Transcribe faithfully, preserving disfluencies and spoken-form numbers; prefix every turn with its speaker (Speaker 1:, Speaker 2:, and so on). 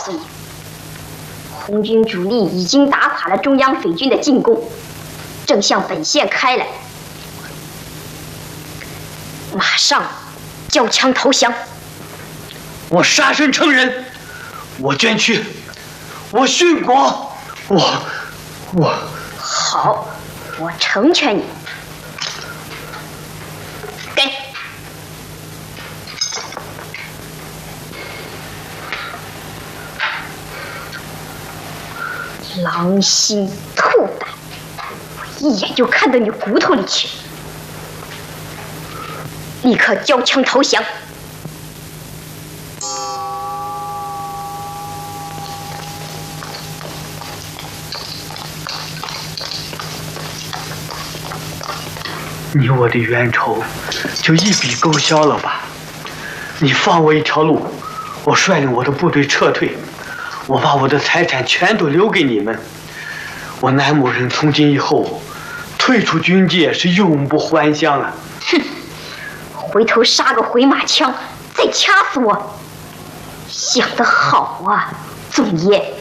Speaker 1: 诉你，红军主力已经打垮了中央匪军的进攻，正向本线开来，马上交枪投降。
Speaker 2: 我杀身成仁，我捐躯，我殉国，我我
Speaker 1: 好，我成全你。给。狼心兔胆，我一眼就看到你骨头里去。立刻交枪投降。
Speaker 2: 你我的冤仇就一笔勾销了吧？你放我一条路，我率领我的部队撤退，我把我的财产全都留给你们。我南某人从今以后退出军界是永不还乡了。
Speaker 1: 哼，回头杀个回马枪，再掐死我！想得好啊，总爷。